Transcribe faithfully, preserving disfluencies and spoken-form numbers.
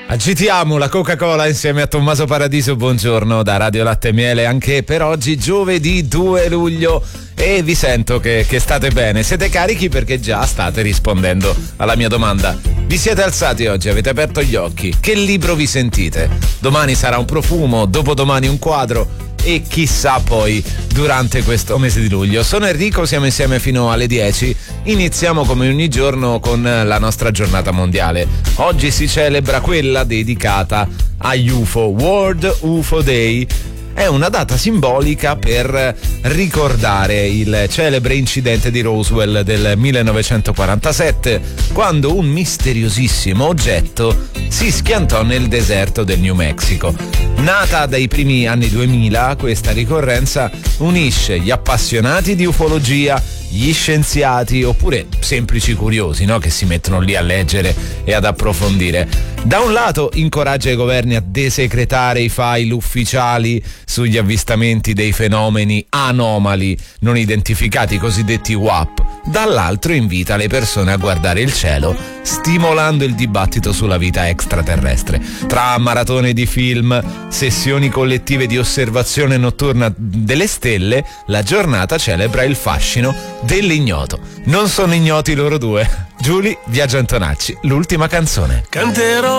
Agitiamo la Coca-Cola insieme a Tommaso Paradiso. Buongiorno da Radio Latte e Miele anche per oggi, giovedì due luglio, e vi sento che, che state bene, siete carichi perché già state rispondendo alla mia domanda. Vi siete alzati oggi, avete aperto gli occhi, che libro vi sentite? Domani sarà un profumo, dopodomani un quadro e chissà poi durante questo mese di luglio. Sono Enrico, siamo insieme fino alle dieci. Iniziamo come ogni giorno con la nostra giornata mondiale. Oggi si celebra quella dedicata agli U F O, World U F O Day. È una data simbolica per ricordare il celebre incidente di Roswell del millenovecentoquarantasette, quando un misteriosissimo oggetto si schiantò nel deserto del New Mexico. Nata dai primi anni duemila, questa ricorrenza unisce gli appassionati di ufologia, gli scienziati oppure semplici curiosi, no? Che si mettono lì a leggere e ad approfondire. Da un lato incoraggia i governi a desecretare i file ufficiali sugli avvistamenti dei fenomeni anomali non identificati, i cosiddetti W A P. Dall'altro invita le persone a guardare il cielo, stimolando il dibattito sulla vita extraterrestre. Tra maratone di film, sessioni collettive di osservazione notturna delle stelle, la giornata celebra il fascino dell'ignoto. Non sono ignoti loro due. Giulia Viaggio Antonacci, l'ultima canzone. Canterò